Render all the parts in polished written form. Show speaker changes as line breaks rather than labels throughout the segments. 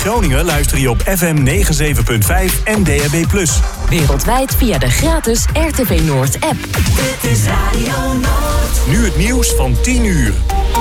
Groningen luister je op FM 97.5 en DAB+.
Wereldwijd via de gratis RTV Noord app.
Dit is Radio Noord.
Nu het nieuws van 10 uur.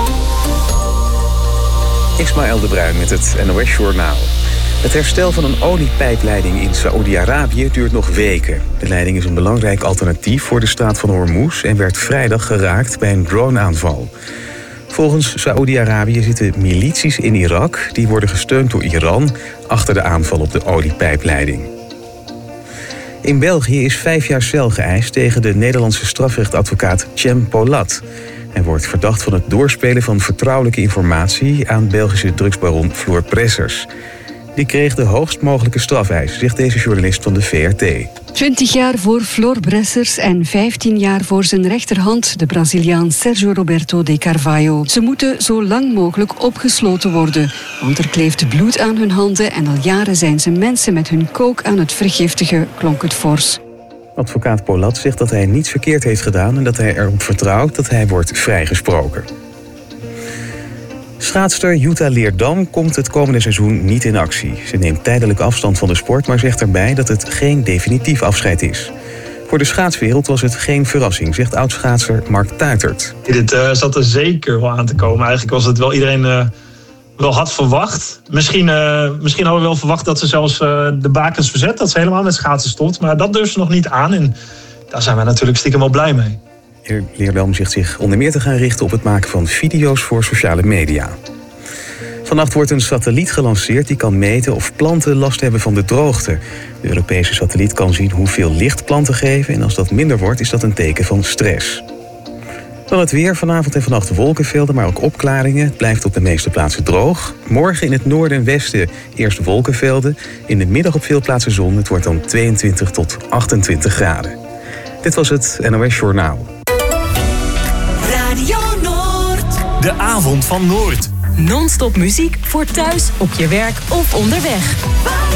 Ismaël de Bruin met het NOS Journaal. Het herstel van een oliepijpleiding in Saoedi-Arabië duurt nog weken. De leiding is een belangrijk alternatief voor de straat van Hormuz en werd vrijdag geraakt bij een droneaanval. Volgens Saoedi-Arabië zitten milities in Irak, die worden gesteund door Iran, achter de aanval op de oliepijpleiding. In België is 5 jaar cel geëist tegen de Nederlandse strafrechtadvocaat Cem Polat. Hij wordt verdacht van het doorspelen van vertrouwelijke informatie aan Belgische drugsbaron Floor Pressers. Die kreeg de hoogst mogelijke strafeis, zegt deze journalist van de VRT.
20 jaar voor Floor Pressers en 15 jaar voor zijn rechterhand, de Braziliaan Sergio Roberto de Carvalho. Ze moeten zo lang mogelijk opgesloten worden, want er kleeft bloed aan hun handen en al jaren zijn ze mensen met hun kook aan het vergiftigen, klonk het fors.
Advocaat Polat zegt dat hij niets verkeerd heeft gedaan en dat hij erop vertrouwt dat hij wordt vrijgesproken. Schaatster Jutta Leerdam komt het komende seizoen niet in actie. Ze neemt tijdelijk afstand van de sport, maar zegt erbij dat het geen definitief afscheid is. Voor de schaatswereld was het geen verrassing, zegt oudschaatser Mark Tuitert.
Dit zat er zeker wel aan te komen. Eigenlijk was het wel iedereen wel had verwacht. Misschien hadden we wel verwacht dat ze zelfs de bakens verzet, dat ze helemaal met schaatsen stopt. Maar dat durft ze nog niet aan en daar zijn wij natuurlijk stiekem wel blij mee.
Leerdam zegt zich onder meer te gaan richten op het maken van video's voor sociale media. Vannacht wordt een satelliet gelanceerd die kan meten of planten last hebben van de droogte. De Europese satelliet kan zien hoeveel licht planten geven en als dat minder wordt is dat een teken van stress. Dan het weer, vanavond en vannacht wolkenvelden, maar ook opklaringen. Het blijft op de meeste plaatsen droog. Morgen in het noorden en westen eerst wolkenvelden. In de middag op veel plaatsen zon. Het wordt dan 22 tot 28 graden. Dit was het NOS Journaal.
Radio Noord.
De avond van Noord.
Non-stop muziek voor thuis, op je werk of onderweg.